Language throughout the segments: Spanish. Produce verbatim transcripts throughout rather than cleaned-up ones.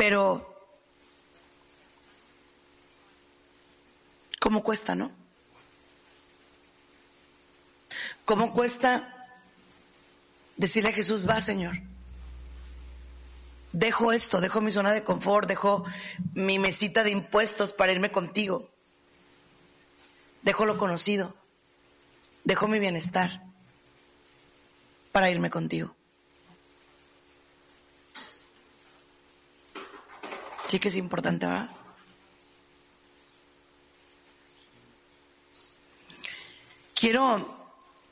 Pero, ¿cómo cuesta, no? ¿Cómo cuesta decirle a Jesús, va, Señor? Dejo esto, dejo mi zona de confort, dejo mi mesita de impuestos para irme contigo. Dejo lo conocido, dejo mi bienestar para irme contigo. Sí que es importante, ¿verdad? Quiero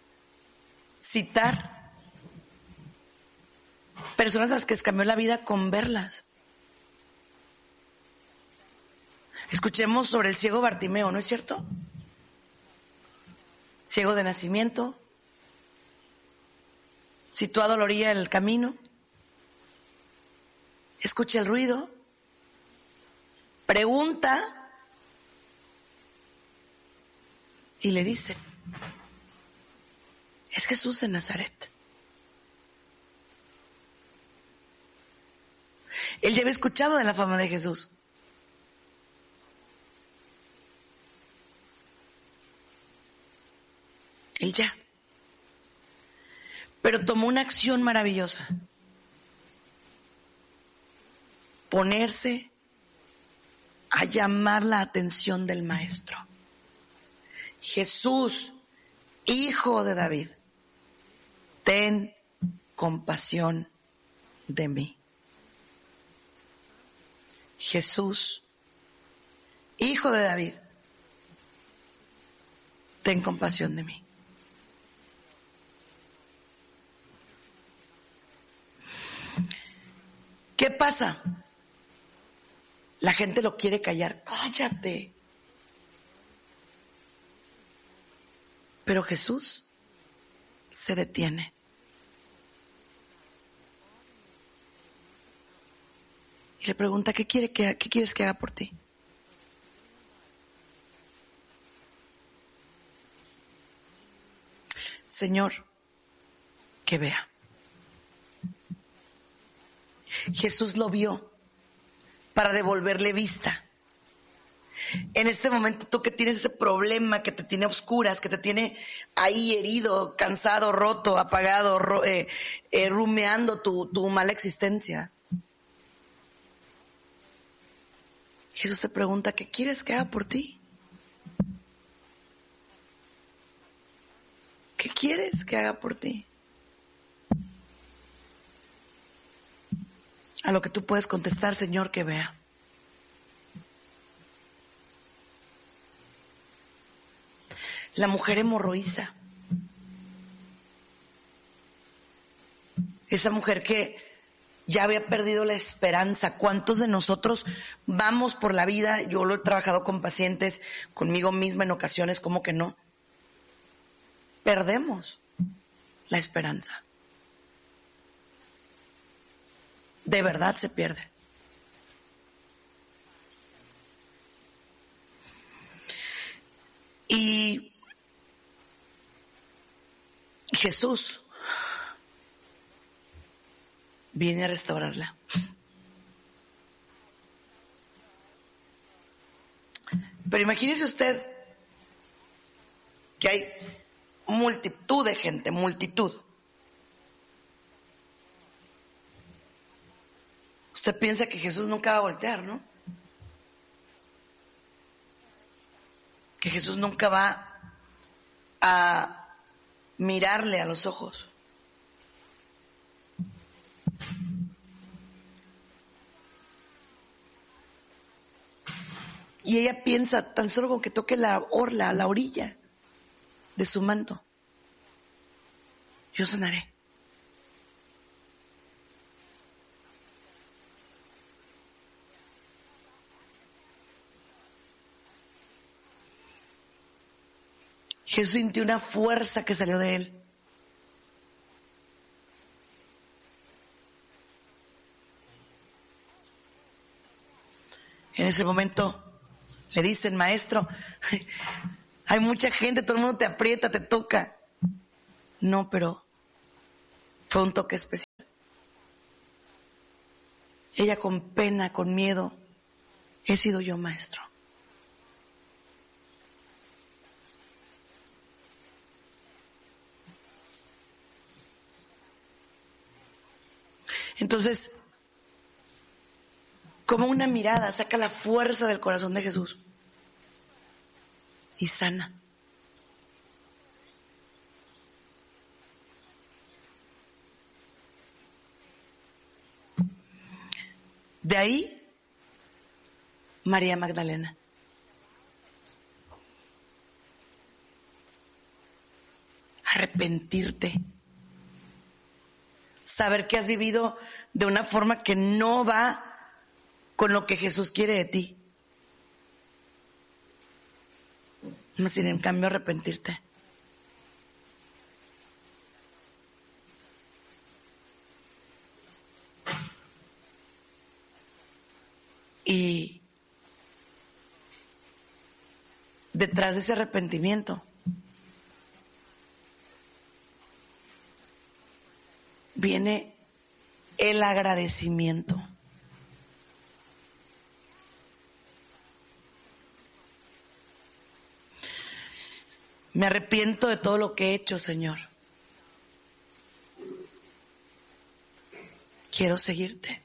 citar personas a las que les cambió la vida con verlas. Escuchemos sobre el ciego Bartimeo, ¿no es cierto? Ciego de nacimiento, situado a la orilla del camino, escucha el ruido, pregunta y le dice, es Jesús de Nazaret. Él ya había escuchado de la fama de Jesús. Él ya. Pero tomó una acción maravillosa. Ponerse a llamar la atención del maestro. Jesús, hijo de David, ten compasión de mí. Jesús, hijo de David, ten compasión de mí. ¿Qué pasa? La gente lo quiere callar. Cállate. Pero Jesús se detiene. Y le pregunta, ¿qué quiere que, qué quieres que haga por ti? Señor, que vea. Jesús lo vio para devolverle vista. En este momento tú que tienes ese problema que te tiene a oscuras, que te tiene ahí herido, cansado, roto, apagado, ro, eh, eh, rumeando tu, tu mala existencia. Jesús te pregunta, ¿qué quieres que haga por ti? ¿Qué quieres que haga por ti? A lo que tú puedes contestar, Señor, que vea. La mujer hemorroísa. Esa mujer que ya había perdido la esperanza. ¿Cuántos de nosotros vamos por la vida? Yo lo he trabajado con pacientes, conmigo misma en ocasiones, ¿cómo que no? Perdemos la esperanza. De verdad se pierde. Y Jesús viene a restaurarla. Pero imagínese usted que hay multitud de gente, multitud. Usted piensa que Jesús nunca va a voltear, ¿no? Que Jesús nunca va a mirarle a los ojos. Y ella piensa tan solo con que toque la orla, la orilla de su manto, yo sanaré. Jesús sintió una fuerza que salió de él. En ese momento le dicen, maestro, hay mucha gente, todo el mundo te aprieta, te toca. No, pero fue un toque especial. Ella con pena, con miedo, he sido yo, maestro. Entonces, como una mirada saca la fuerza del corazón de Jesús y sana. De ahí, María Magdalena. Arrepentirte. Saber que has vivido de una forma que no va con lo que Jesús quiere de ti. Más sin en cambio arrepentirte. Y detrás de ese arrepentimiento viene el agradecimiento. Me arrepiento de todo lo que he hecho, Señor. Quiero seguirte.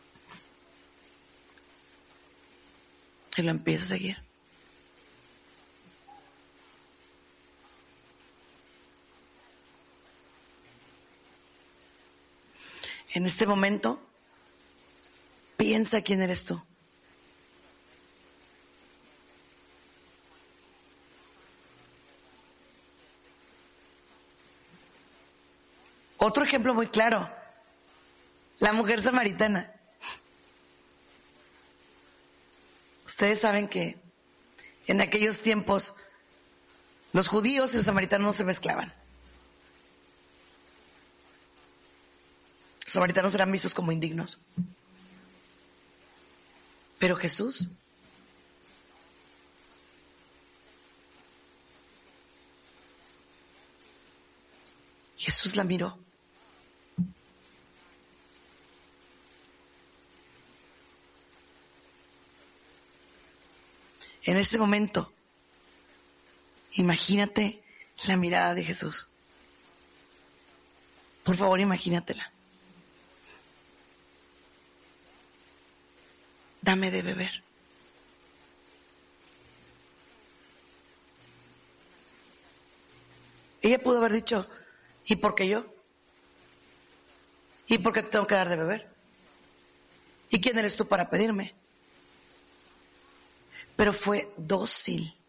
Y lo empiezo a seguir. En este momento, piensa quién eres tú. Otro ejemplo muy claro, la mujer samaritana. Ustedes saben que en aquellos tiempos los judíos y los samaritanos no se mezclaban. Los samaritanos eran vistos como indignos. Pero Jesús Jesús la miró. En ese momento, imagínate la mirada de Jesús. Por favor, imagínatela. Dame de beber. Ella pudo haber dicho, ¿y por qué yo? ¿Y por qué te tengo que dar de beber? ¿Y quién eres tú para pedirme? Pero fue dócil.